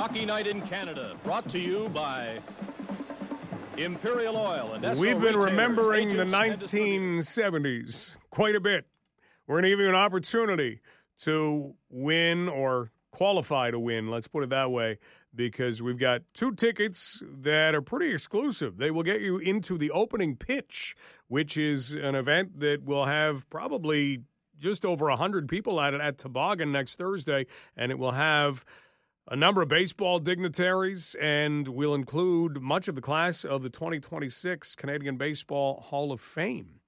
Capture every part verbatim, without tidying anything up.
Hockey Night in Canada, brought to you by Imperial Oil and Esso We've been retailers, remembering the agents, and nineteen seventies quite a bit. We're going to give you an opportunity to win or qualify to win, let's put it that way, because we've got two tickets that are pretty exclusive. They will get you into the opening pitch, which is an event that will have probably just over one hundred people at it at Toboggan next Thursday, and it will have a number of baseball dignitaries and will include much of the class of the twenty twenty-six Canadian Baseball Hall of Fame.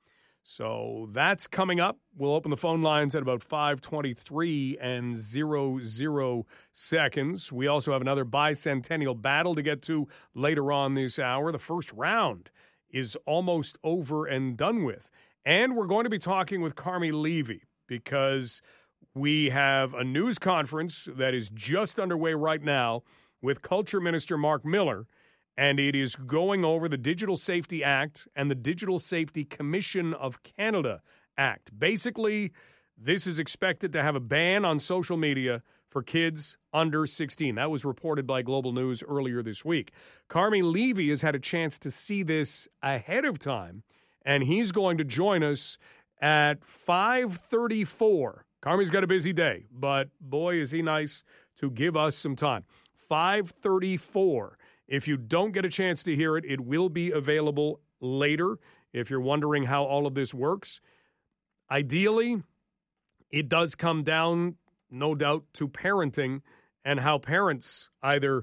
So that's coming up. We'll open the phone lines at about five twenty-three and zero zero seconds. We also have another bicentennial battle to get to later on this hour. The first round is almost over and done with. And we're going to be talking with Carmi Levy because we have a news conference that is just underway right now with Culture Minister Mark Miller, and it is going over the Digital Safety Act and the Digital Safety Commission of Canada Act. Basically, this is expected to have a ban on social media for kids under sixteen. That was reported by Global News earlier this week. Carmi Levy has had a chance to see this ahead of time, and he's going to join us at five thirty-four. Carmi's got a busy day, but boy, is he nice to give us some time. five thirty-four. If you don't get a chance to hear it, it will be available later if you're wondering how all of this works. Ideally, it does come down, no doubt, to parenting and how parents either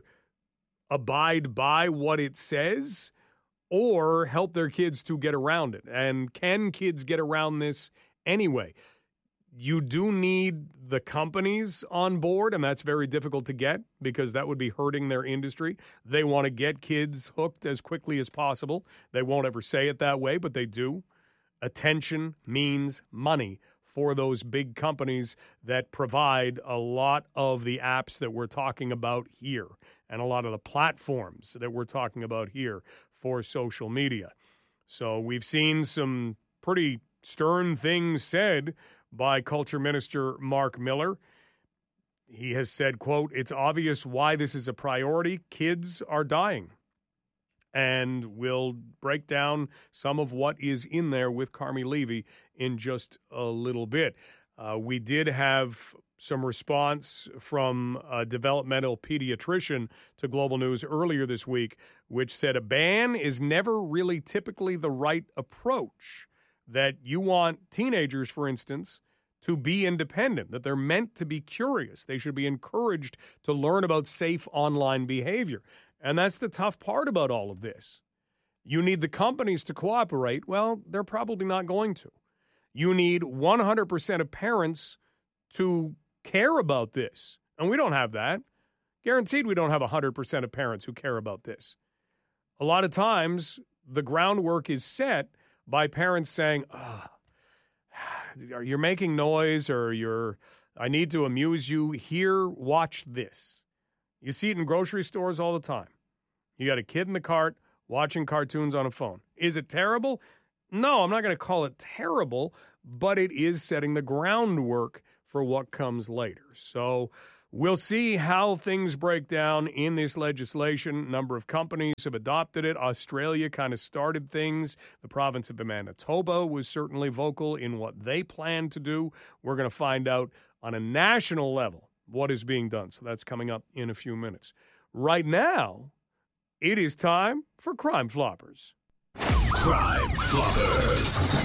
abide by what it says or help their kids to get around it. And can kids get around this anyway? You do need the companies on board, and that's very difficult to get because that would be hurting their industry. They want to get kids hooked as quickly as possible. They won't ever say it that way, but they do. Attention means money for those big companies that provide a lot of the apps that we're talking about here and a lot of the platforms that we're talking about here for social media. So we've seen some pretty stern things said by Culture Minister Mark Miller. He has said, quote, "It's obvious why this is a priority. Kids are dying." And we'll break down some of what is in there with Carmi Levy in just a little bit. Uh, we did have some response from a developmental pediatrician to Global News earlier this week, which said a ban is never really typically the right approach. That you want teenagers, for instance, to be independent, that they're meant to be curious. They should be encouraged to learn about safe online behavior. And that's the tough part about all of this. You need the companies to cooperate. Well, they're probably not going to. You need one hundred percent of parents to care about this. And we don't have that. Guaranteed we don't have one hundred percent of parents who care about this. A lot of times, the groundwork is set by parents saying, oh, you're making noise or you're, I need to amuse you. Here, watch this. You see it in grocery stores all the time. You got a kid in the cart watching cartoons on a phone. Is it terrible? No, I'm not going to call it terrible, but it is setting the groundwork for what comes later. So we'll see how things break down in this legislation. A number of companies have adopted it. Australia kind of started things. The province of Manitoba was certainly vocal in what they plan to do. We're going to find out on a national level what is being done. So that's coming up in a few minutes. Right now, it is time for Crime Floppers. Crime Floppers.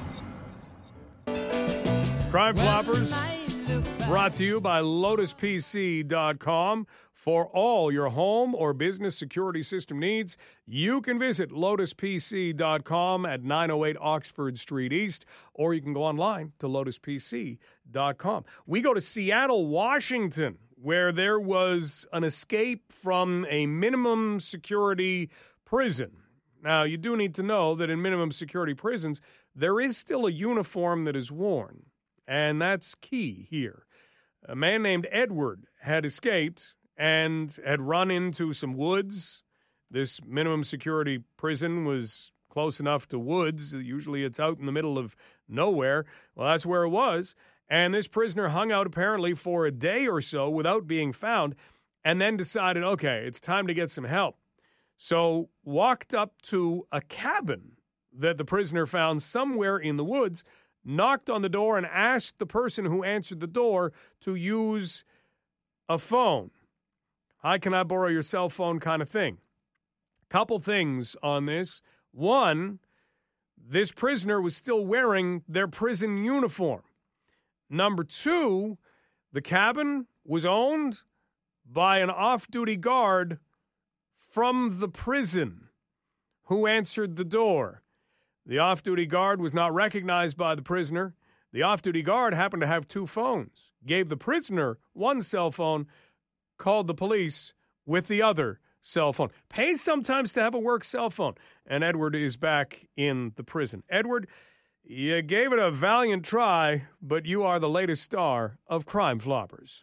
Crime Floppers. Brought to you by Lotus P C dot com. For all your home or business security system needs, you can visit Lotus P C dot com at nine oh eight Oxford Street East, or you can go online to Lotus P C dot com. We go to Seattle, Washington, where there was an escape from a minimum security prison. Now, you do need to know that in minimum security prisons, there is still a uniform that is worn, and that's key here. A man named Edward had escaped and had run into some woods. This minimum security prison was close enough to woods. Usually it's out in the middle of nowhere. Well, that's where it was. And this prisoner hung out apparently for a day or so without being found. and then decided, okay, it's time to get some help. So walked up to a cabin that the prisoner found somewhere in the woods, knocked on the door, and asked the person who answered the door to use a phone. Hi, can I borrow your cell phone kind of thing. Couple things on this. One, this prisoner was still wearing their prison uniform. Number two, the cabin was owned by an off-duty guard from the prison who answered the door. The off-duty guard was not recognized by the prisoner. The off-duty guard happened to have two phones, gave the prisoner one cell phone, called the police with the other cell phone. Pays sometimes to have a work cell phone. And Edward is back in the prison. Edward, you gave it a valiant try, but you are the latest star of Crime Floppers.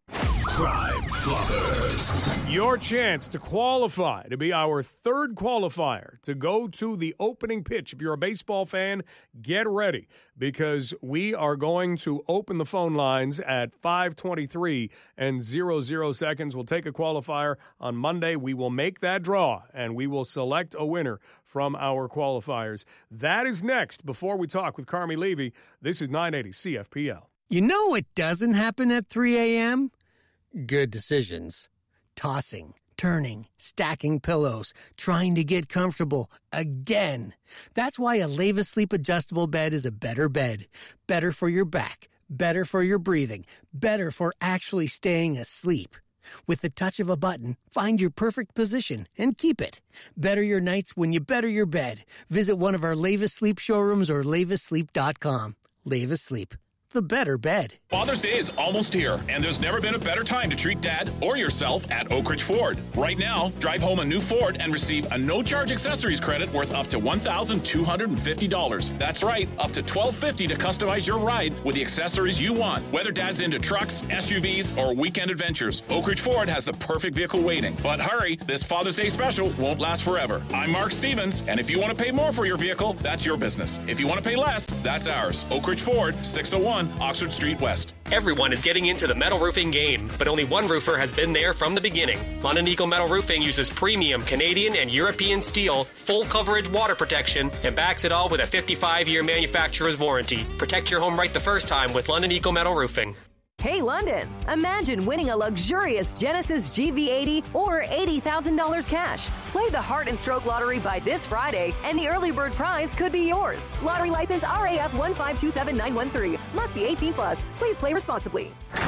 Crime Floppers. Your chance to qualify, to be our third qualifier, to go to the opening pitch. If you're a baseball fan, get ready, because we are going to open the phone lines at five twenty-three and zero zero seconds. We'll take a qualifier on Monday. We will make that draw, and we will select a winner from our qualifiers. That is next. Before we talk with Carmi Levy, this is nine eighty C F P L. You know what doesn't happen at three a.m.? Good decisions. Tossing, turning, stacking pillows, trying to get comfortable again. That's why a Leva Sleep adjustable bed is a better bed. Better for your back, better for your breathing, better for actually staying asleep. With the touch of a button, find your perfect position and keep it. Better your nights when you better your bed. Visit one of our Leva Sleep showrooms or leva sleep dot com. Leva Sleep. The better bed. Father's Day is almost here, and there's never been a better time to treat Dad or yourself at Oak Ridge Ford. Right now, drive home a new Ford and receive a no-charge accessories credit worth up to one thousand two hundred fifty dollars. That's right, up to twelve fifty to customize your ride with the accessories you want. Whether Dad's into trucks, S U Vs, or weekend adventures, Oak Ridge Ford has the perfect vehicle waiting. But hurry, this Father's Day special won't last forever. I'm Mark Stevens, and if you want to pay more for your vehicle, that's your business. If you want to pay less, that's ours. Oak Ridge Ford, six oh one Oxford Street West. Everyone is getting into the metal roofing game, but only one roofer has been there from the beginning. London Eagle Metal Roofing uses premium Canadian and European steel, full coverage water protection, and backs it all with a fifty-five year manufacturer's warranty. Protect your home right the first time with London Eagle Metal Roofing. Hey, London, imagine winning a luxurious Genesis G V eighty or eighty thousand dollars cash. Play the Heart and Stroke Lottery by this Friday, and the early bird prize could be yours. Lottery license R A F one five two seven nine one three. Must be eighteen plus. Please play responsibly.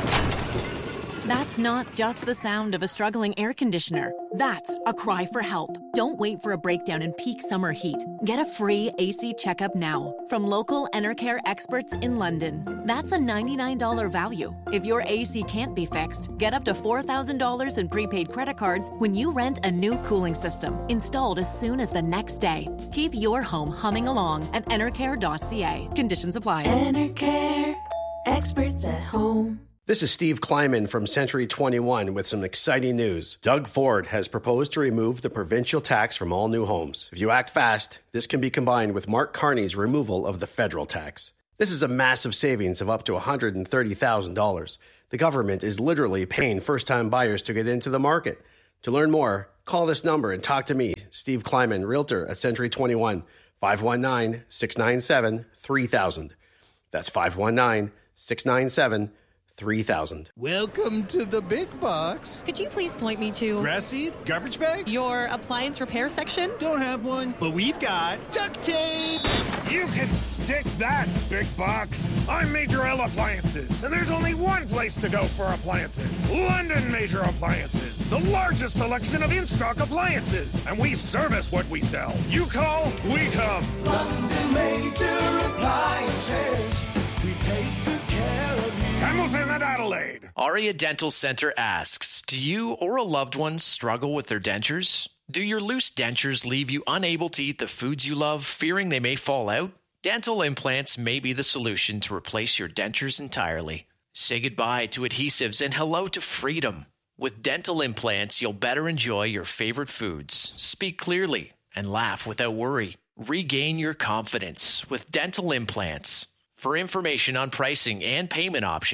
That's not just the sound of a struggling air conditioner. That's a cry for help. Don't wait for a breakdown in peak summer heat. Get a free A C checkup now from local Enercare experts in London. That's a ninety-nine dollars value. If your A C can't be fixed, get up to four thousand dollars in prepaid credit cards when you rent a new cooling system, installed as soon as the next day. Keep your home humming along at enercare dot c a. Conditions apply. Enercare, experts at home. This is Steve Kleiman from Century twenty-one with some exciting news. Doug Ford has proposed to remove the provincial tax from all new homes. If you act fast, this can be combined with Mark Carney's removal of the federal tax. This is a massive savings of up to one hundred thirty thousand dollars. The government is literally paying first-time buyers to get into the market. To learn more, call this number and talk to me, Steve Kleiman, Realtor at Century twenty-one, five one nine, six nine seven, three thousand. That's five one nine, six nine seven, three thousand. Welcome to the big box. Could you please point me to... Grass seed? Garbage bags? Your appliance repair section? Don't have one, but we've got duct tape. You can stick that, big box. I'm Major L Appliances, and there's only one place to go for appliances. London Major Appliances, the largest selection of in-stock appliances. And we service what we sell. You call, we come. London Major Appliances. We take good care of you. Hamilton and Adelaide. Aria Dental Center asks, do you or a loved one struggle with their dentures? Do your loose dentures leave you unable to eat the foods you love, fearing they may fall out? Dental implants may be the solution to replace your dentures entirely. Say goodbye to adhesives and hello to freedom. With dental implants, you'll better enjoy your favorite foods, speak clearly, and laugh without worry. Regain your confidence with dental implants. For information on pricing and payment options,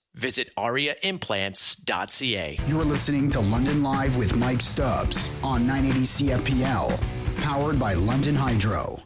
Visit aria implants dot c a. You're listening to London Live with Mike Stubbs on nine eighty C F P L, powered by London Hydro.